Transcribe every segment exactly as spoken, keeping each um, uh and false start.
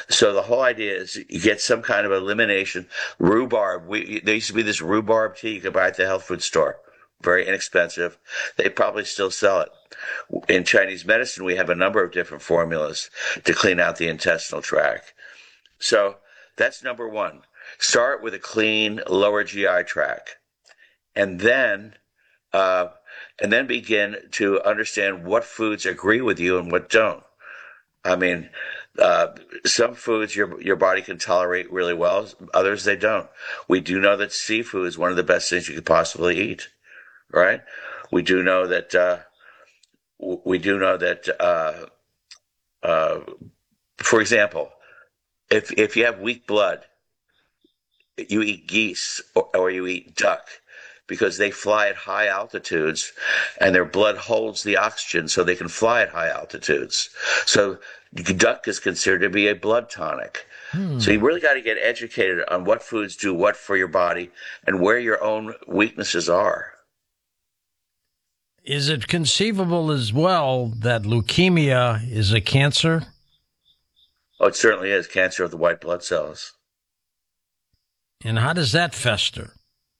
So the whole idea is you get some kind of elimination. Rhubarb. We, there used to be this rhubarb tea you could buy at the health food store. Very inexpensive. They probably still sell it. In Chinese medicine, we have a number of different formulas to clean out the intestinal tract. So that's number one. Start with a clean lower G I tract, and then uh, and then begin to understand what foods agree with you and what don't. I mean, uh, some foods your your body can tolerate really well, others they don't. We do know that seafood is one of the best things you could possibly eat, right? We do know that uh, we do know that, uh, uh, for example, if if you have weak blood, you eat geese or, or you eat duck, because they fly at high altitudes and their blood holds the oxygen so they can fly at high altitudes. So duck is considered to be a blood tonic. Hmm. So you really got to get educated on what foods do what for your body and where your own weaknesses are. Is it conceivable as well that leukemia is a cancer? Oh, it certainly is. Cancer of the white blood cells. And how does that fester?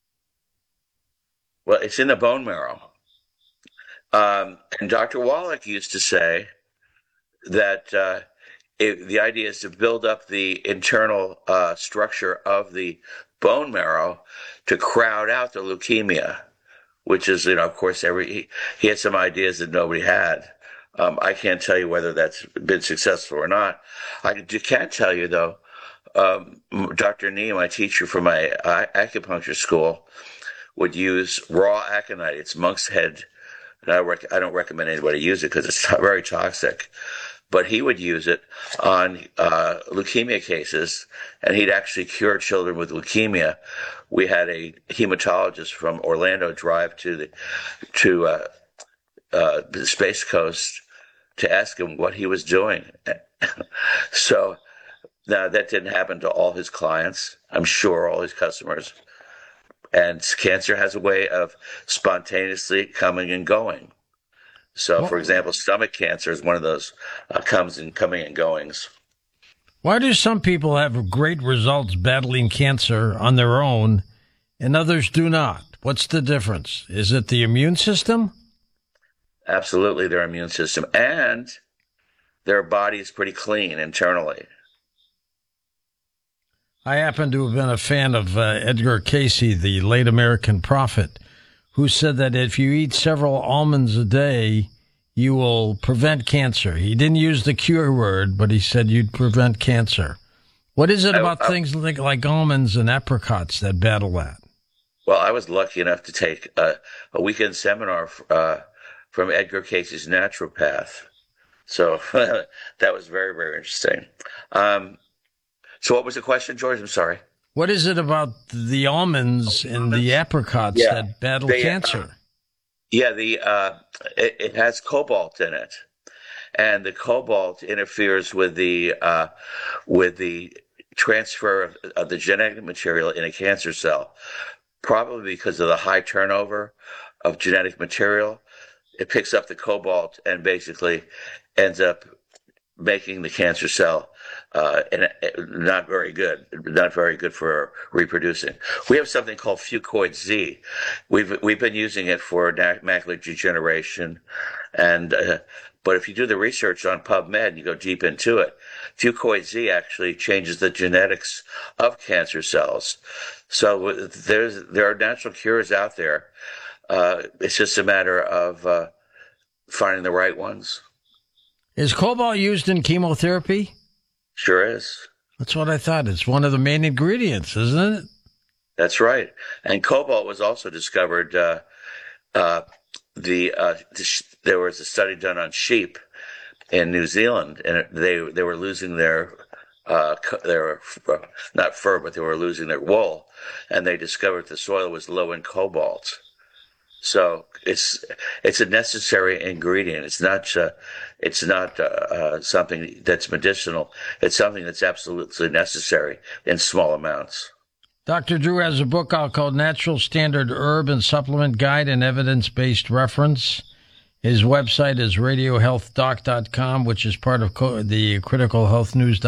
Well, it's in the bone marrow. Um, and Doctor Wallach used to say that uh, it, the idea is to build up the internal uh, structure of the bone marrow to crowd out the leukemia, which is, you know, of course, every he, he had some ideas that nobody had. Um, I can't tell you whether that's been successful or not. I can tell you, though, um, Doctor Nee, my teacher from my uh, acupuncture school, would use raw aconite. It's monk's head. And I, rec- I don't recommend anybody use it because it's very toxic. But he would use it on uh, leukemia cases, and he'd actually cure children with leukemia. We had a hematologist from Orlando drive to the to uh, uh, the Space Coast to ask him what he was doing. So now that didn't happen to all his clients, I'm sure, all his customers. And cancer has a way of spontaneously coming and going. So, for example, stomach cancer is one of those uh, comes and coming and goings. Why do some people have great results battling cancer on their own and others do not? What's the difference? Is it the immune system? Absolutely, their immune system. And their body is pretty clean internally. I happen to have been a fan of uh, Edgar Cayce, the late American prophet, who said that if you eat several almonds a day, you will prevent cancer. He didn't use the cure word, but he said you'd prevent cancer. What is it about I, I, things like, like almonds and apricots that battle that? Well, I was lucky enough to take a, a weekend seminar uh, from Edgar Cayce's naturopath. So that was very, very interesting. Um, so what was the question, George? I'm sorry. What is it about the almonds and the apricots yeah, that battle they, cancer? Uh, yeah, the uh, it, it has cobalt in it, and the cobalt interferes with the uh, with the transfer of, of the genetic material in a cancer cell, probably because of the high turnover of genetic material. It picks up the cobalt and basically ends up making the cancer cell uh, and not very good, not very good for reproducing. We have something called Fucoid Z. We've we've been using it for macular degeneration, and uh, but if you do the research on PubMed and you go deep into it, Fucoid Z actually changes the genetics of cancer cells. So there's there are natural cures out there. Uh, it's just a matter of uh, finding the right ones. Is cobalt used in chemotherapy? Sure is. That's what I thought. It's one of the main ingredients, isn't it? That's right. And cobalt was also discovered. Uh, uh, the uh, there was a study done on sheep in New Zealand, and they they were losing their uh, their not fur, but they were losing their wool, and they discovered the soil was low in cobalt. So it's it's a necessary ingredient. It's not uh, it's not uh, uh, something that's medicinal. It's something that's absolutely necessary in small amounts. Doctor Drew has a book out called Natural Standard Herb and Supplement Guide and Evidence-Based Reference. His website is radio health doc dot com, which is part of co- the Critical Health News.